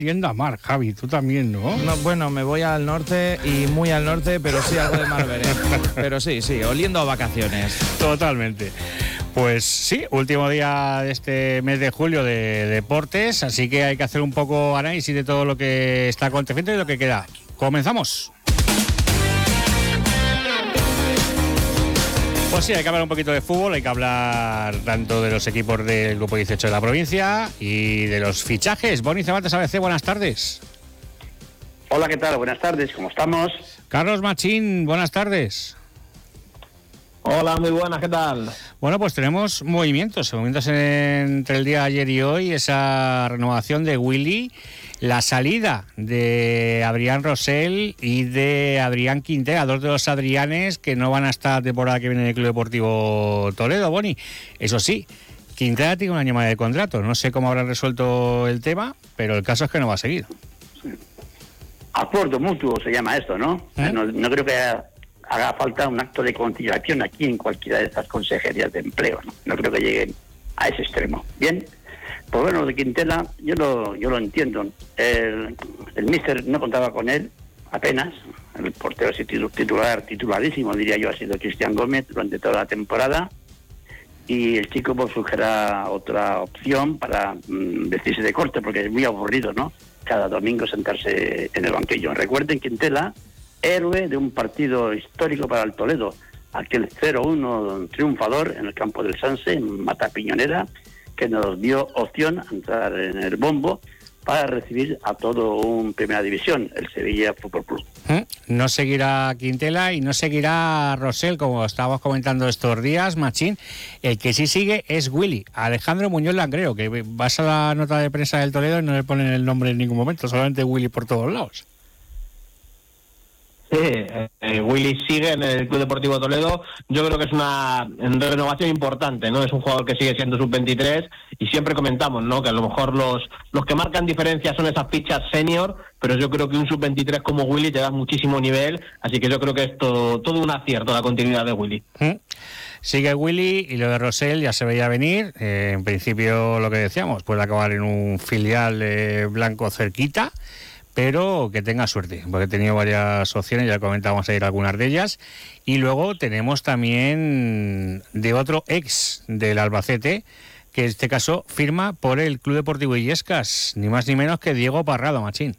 Yendo a mar, Javi, tú también, ¿no? No, bueno, me voy al norte y muy al norte, pero sí algo de mar veré. Pero sí, oliendo a vacaciones. Totalmente. Pues sí, último día de este mes de julio de deportes, así que hay que hacer un poco análisis de todo lo que está aconteciendo y lo que queda. Comenzamos. Pues sí, hay que hablar un poquito de fútbol, hay que hablar tanto de los equipos del Grupo 18 de la provincia y de los fichajes. Boni Ceballos ABC, buenas tardes. Hola, ¿qué tal? Buenas tardes, ¿cómo estamos? Carlos Machín, buenas tardes. Hola, muy buenas, ¿qué tal? Bueno, pues tenemos movimientos entre el día de ayer y hoy, esa renovación de Willy, la salida de Adrián Rosell y de Adrián Quintela, dos de los Adrianes que no van a estar la temporada que viene en el Club Deportivo Toledo, Boni. Eso sí, Quintela tiene un año más de contrato, no sé cómo habrán resuelto el tema, pero el caso es que no va a seguir. Acuerdo mutuo se llama esto, ¿no? No creo que haga falta un acto de conciliación aquí en cualquiera de estas consejerías de empleo, ¿no? No creo que lleguen a ese extremo. Bien, pues bueno, de Quintela yo lo entiendo. El míster no contaba con él apenas. El portero titularísimo, diría yo, ha sido Cristian Gómez durante toda la temporada. Y el chico pues surgirá otra opción para vestirse de corte, porque es muy aburrido, ¿no? Cada domingo sentarse en el banquillo. Recuerden, Quintela, héroe de un partido histórico para el Toledo, aquel 0-1 triunfador en el campo del Sanse, en Mata Piñonera, que nos dio opción a entrar en el bombo para recibir a todo un Primera División, el Sevilla Fútbol Club. No seguirá Quintela y no seguirá Rosell, como estábamos comentando estos días, Machín. El que sí sigue es Willy, Alejandro Muñoz Langreo, que vas a la nota de prensa del Toledo y no le ponen el nombre en ningún momento, solamente Willy por todos lados. Sí, Willy sigue en el Club Deportivo Toledo. Yo creo que es una renovación importante, ¿no? Es un jugador que sigue siendo sub-23 y siempre comentamos, ¿no? Que a lo mejor los que marcan diferencia son esas fichas senior, pero yo creo que un sub-23 como Willy te da muchísimo nivel, así que yo creo que es todo un acierto la continuidad de Willy. Sigue Willy y lo de Rosell ya se veía venir. En principio, lo que decíamos, puede acabar en un filial blanco cerquita, pero que tenga suerte, porque he tenido varias opciones, ya comentábamos ayer algunas de ellas. Y luego tenemos también de otro ex del Albacete, que en este caso firma por el Club Deportivo Illescas, ni más ni menos que Diego Parrado, Machín.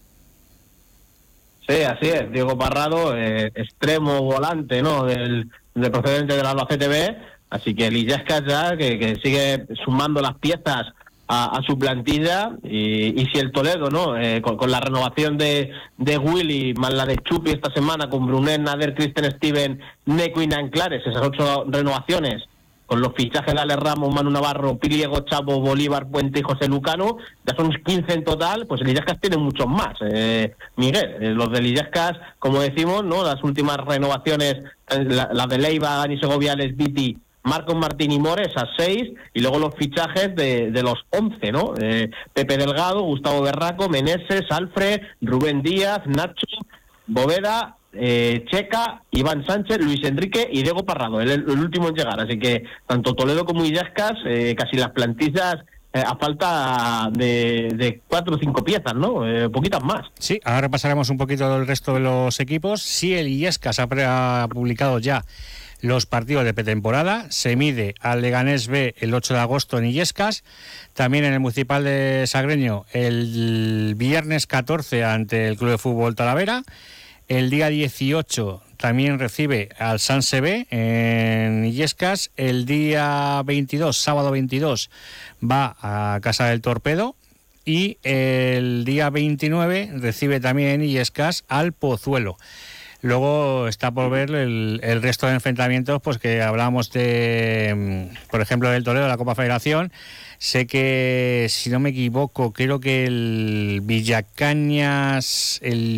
Sí, así es, Diego Parrado, extremo volante, ¿no? Del procedente del Albacete B, así que el Illescas ya que sigue sumando las piezas a su plantilla y si el Toledo, ¿no? Con la renovación de Willy más la de Chupi esta semana con Brunet, Nader, Kristen Steven, Neco y Nanclares, esas 8 renovaciones con los fichajes de Ale Ramos, Manu Navarro, Piliego, Chavo, Bolívar, Puente y José Lucano, ya son 15 en total, pues el Illescas tiene muchos más. Miguel, los del Illescas, como decimos, ¿no? Las últimas renovaciones, las de Leiva, Dani Segoviales, Viti, Marcos Martín y Mores a 6, y luego los fichajes de los 11, ¿no? Pepe Delgado, Gustavo Berraco, Meneses, Alfred, Rubén Díaz, Nacho, Boveda, Checa, Iván Sánchez, Luis Enrique y Diego Parrado, el último en llegar. Así que tanto Toledo como Illescas, casi las plantillas a falta de 4 o 5 piezas, ¿no? Poquitas más. Sí, ahora repasaremos un poquito el resto de los equipos. Sí, el Illescas ha publicado ya los partidos de pretemporada. Se mide al Leganés B el 8 de agosto en Illescas, también en el Municipal de Sagreño el viernes 14 ante el Club de Fútbol Talavera. El día 18 también recibe al Sanse B en Illescas. El día 22, sábado 22, va a Casa del Torpedo. Y el día 29 recibe también en Illescas al Pozuelo. Luego está por ver el resto de enfrentamientos, pues que hablábamos de, por ejemplo, del Toledo, la Copa Federación. Sé que, si no me equivoco, creo que el Villacañas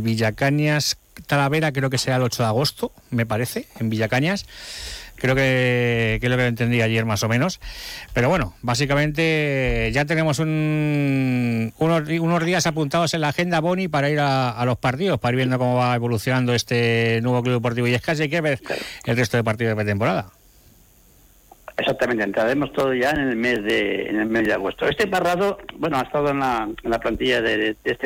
Talavera, creo que será el 8 de agosto, me parece, en Villacañas. Creo que es lo que entendí ayer más o menos. Pero bueno, básicamente ya tenemos unos días apuntados en la agenda, Boni, para ir a los partidos, para ir viendo cómo va evolucionando este nuevo Club Deportivo Illescas, y hay que ver el resto de partidos de pretemporada. Exactamente, entraremos todo ya en el mes de agosto. Este Parrado, bueno, ha estado en la plantilla de este